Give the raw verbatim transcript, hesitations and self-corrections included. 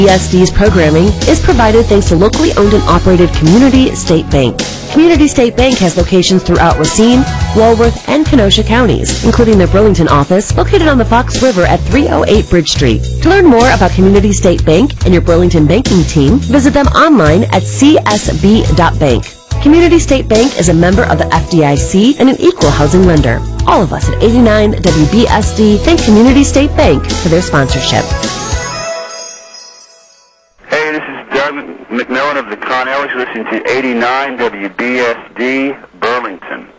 B S D's programming is provided thanks to locally owned and operated Community State Bank. Community State Bank has locations throughout Racine, Walworth, and Kenosha counties, including their Burlington office located on the Fox River at three oh eight Bridge Street. To learn more about Community State Bank and your Burlington banking team, visit them online at c s b dot bank. Community State Bank is a member of the F D I C and an equal housing lender. All of us at eighty-nine W B S D thank Community State Bank for their sponsorship. Hey, this is Doug McMillan of the Connells, listening to eighty-nine W B S D Burlington.